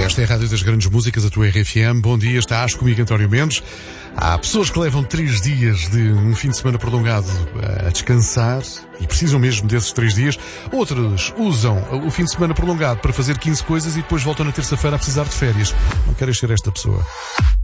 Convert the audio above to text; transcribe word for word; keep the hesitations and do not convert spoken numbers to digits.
Esta é a Rádio das Grandes Músicas, a tua R F M. Bom dia, estás comigo, António Mendes. Há pessoas que levam três dias de um fim de semana prolongado a descansar e precisam mesmo desses três dias. Outros usam o fim de semana prolongado para fazer quinze coisas e depois voltam na terça-feira a precisar de férias. Não queres ser esta pessoa?